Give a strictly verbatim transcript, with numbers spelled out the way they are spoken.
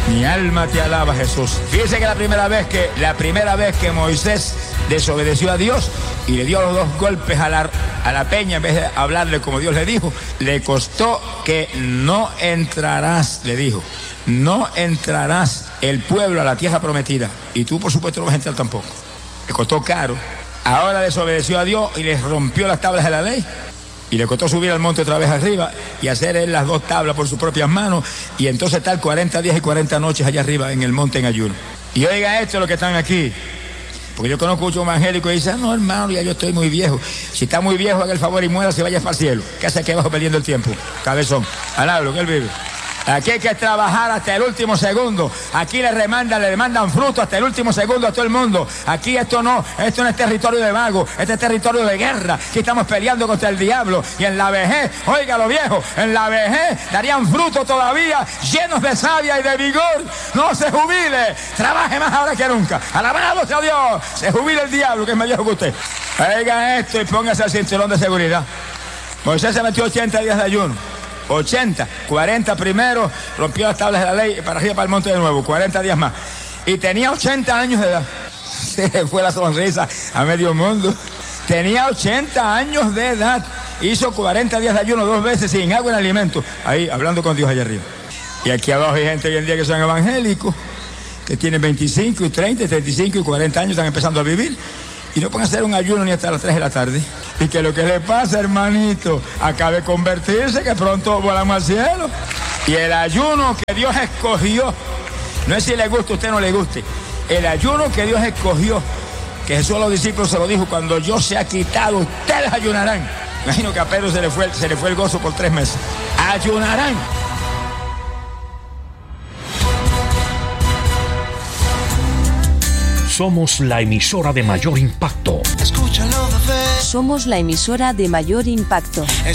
Mi alma te alaba, Jesús. Fíjense que la primera vez que, la primera vez que Moisés desobedeció a Dios y le dio los dos golpes a la, a la peña en vez de hablarle como Dios le dijo, le costó que no entrarás, le dijo, no entrarás el pueblo a la tierra prometida. Y tú, por supuesto, no vas a entrar tampoco. Le costó caro. Ahora desobedeció a Dios y les rompió las tablas de la ley. Y le costó subir al monte otra vez arriba y hacer él las dos tablas por sus propias manos. Y entonces estar cuarenta días y cuarenta noches allá arriba en el monte en ayuno. Y oiga esto, los que están aquí. Porque yo conozco muchos evangélicos y dicen, no, hermano, ya yo estoy muy viejo. Si está muy viejo, haga el favor y muera, se vaya para el cielo. ¿Qué hace aquí abajo perdiendo el tiempo? Cabezón. Alablo, que él vive. Aquí hay que trabajar hasta el último segundo. Aquí le remandan, le demandan fruto hasta el último segundo a todo el mundo. Aquí esto no, esto no es territorio de vagos, este es territorio de guerra. Aquí estamos peleando contra el diablo. Y en la vejez, oiga lo viejo, en la vejez darían fruto todavía, llenos de savia y de vigor. No se jubile, trabaje más ahora que nunca. Alabado sea Dios, se jubile el diablo que es más viejo que usted. Oiga esto y póngase el cinturón de seguridad. Moisés se metió ochenta días de ayuno. ochenta, cuarenta primero, rompió las tablas de la ley, para arriba para el monte de nuevo, cuarenta días más. Y tenía ochenta años de edad. Se le fue la sonrisa a medio mundo. Tenía ochenta años de edad. Hizo cuarenta días de ayuno dos veces sin agua ni alimento. Ahí, hablando con Dios allá arriba. Y aquí abajo hay gente hoy en día que son evangélicos, que tienen veinticinco y treinta, treinta y cinco y cuarenta años, están empezando a vivir. Y no pueden hacer un ayuno ni hasta las tres de la tarde. Y que lo que le pasa, hermanito, acabe de convertirse, que pronto volamos al cielo. Y el ayuno que Dios escogió, no es si le gusta a usted o no le guste, el ayuno que Dios escogió, que Jesús a los discípulos se lo dijo, cuando yo sea quitado, ustedes ayunarán. Imagino que a Pedro se le fue, se le fue el gozo por tres meses. Ayunarán. Somos la emisora de mayor impacto. Somos la emisora de mayor impacto.